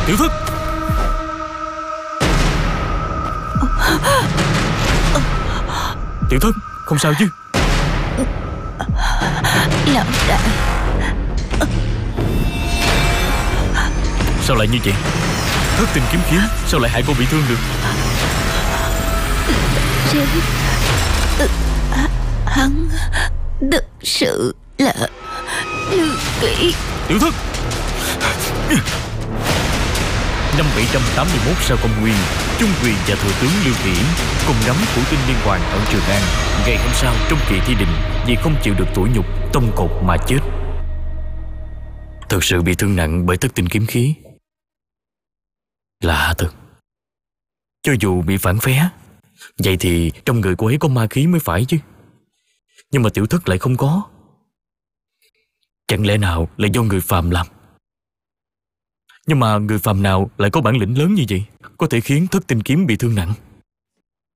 Tiểu thất. Tiểu thất, không sao chứ? Lão đại. Sao lại như vậy? Thất tình kiếm khí sao lại hại cô bị thương được? Hắn thực sự là Lưu Kỷ. Tiểu thất. Năm 781 sau công nguyên, Chung Quyền và thừa tướng Lưu Kỷ cùng nắm phủ tinh liên hoàn ở Trường An. Ngày hôm sau trong kỳ thi đình, vì không chịu được tủi nhục, tông cột mà chết. Thật sự bị thương nặng bởi thất tình kiếm khí. Lạ thật. Cho dù bị phản phé, vậy thì trong người cô ấy có ma khí mới phải chứ. Nhưng mà tiểu thất lại không có. Chẳng lẽ nào là do người phàm làm? Nhưng mà người phàm nào lại có bản lĩnh lớn như vậy, có thể khiến thất tinh kiếm bị thương nặng?